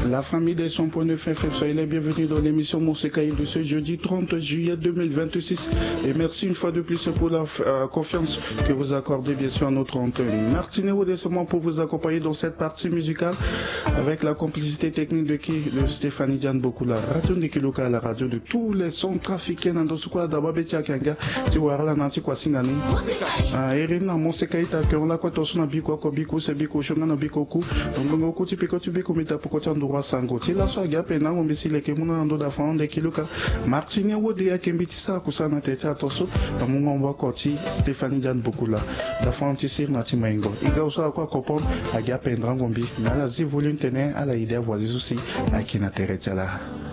La famille des 100.9 FM, soyez les bienvenus dans l'émission Monsekaï de ce jeudi 30 juillet 2026. Et merci une fois de plus pour la confiance que vous accordez bien sûr à notre antenne. Martinet Odessoman pour vous accompagner dans cette partie musicale avec la complicité technique de Stéphanie Diane Bokula. Radio Nikiluka, la radio de tous les sons trafiqués dans ce quoi d'abord Betia Kanga, Tiwara Nanti Kwasingani. Erina Monsekaï Takerola Kwatosuna Biko Kobiko Sebiko Shongana Bikoku, Ngoku Tipiko Tubiko Mita Pokotan Sango tila so agape na ngombisi leke muna ndo da fond de kiluka Martinet wode ya kembitisa kusana tete atoso tamunga mwa koti Stéphanie Diane Bokula da fond tisir na timaingo iga uso akwa kopon agape ndra ngombi na la zi volume tene ala idea voisis aussi akina teretala